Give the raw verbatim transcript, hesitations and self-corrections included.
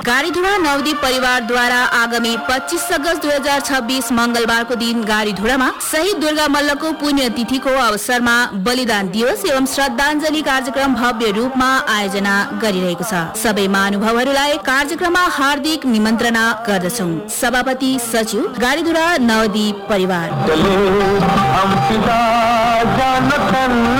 गाडीधुरा नवदीप परिवारद्वारा आगामी पच्चीस अगस्त दुई हजार छब्बीस मंगलबारको दिन गाडीधुरामा शहीद दुर्गा मल्लको पुण्यतिथिको अवसरमा बलिदान दिवस एवं श्रद्धाञ्जली कार्यक्रम भव्य रूपमा आयोजना गरिरहेको छ। सबै महानुभावहरूलाई कार्यक्रममा हार्दिक निमन्त्रणा गर्दछौं। सभापति सचिव गाडीधुरा नवदीप परिवार।